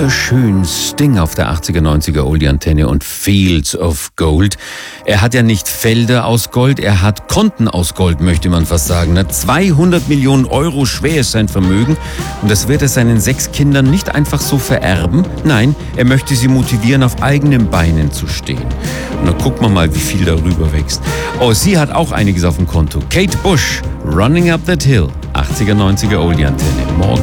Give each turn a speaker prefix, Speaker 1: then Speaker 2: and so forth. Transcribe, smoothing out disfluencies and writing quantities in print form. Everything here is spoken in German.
Speaker 1: wunderschön Sting auf der 80er, 90er Oldie-Antenne und Fields of Gold. Er hat ja nicht Felder aus Gold, er hat Konten aus Gold, möchte man fast sagen. 200 Millionen Euro schwer ist sein Vermögen und das wird er seinen 6 Kindern nicht einfach so vererben. Nein, er möchte sie motivieren, auf eigenen Beinen zu stehen. Und dann gucken wir mal, wie viel darüber wächst. Oh, sie hat auch einiges auf dem Konto. Kate Bush, Running Up That Hill, 80er, 90er Oldie-Antenne. Morgen